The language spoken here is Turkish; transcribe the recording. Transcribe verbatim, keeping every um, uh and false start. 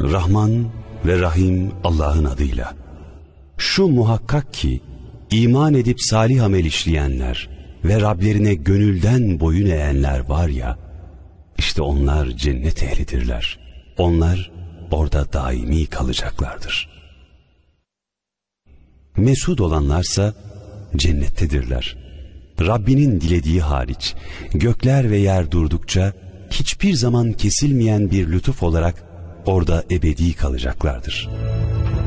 Rahman ve Rahim Allah'ın adıyla. Şu muhakkak ki iman edip salih amel işleyenler ve Rablerine gönülden boyun eğenler var ya, işte onlar cennet ehlidirler. Onlar orada daimi kalacaklardır. Mesud olanlarsa cennettedirler. Rabbinin dilediği hariç gökler ve yer durdukça hiçbir zaman kesilmeyen bir lütuf olarak orada ebedi kalacaklardır.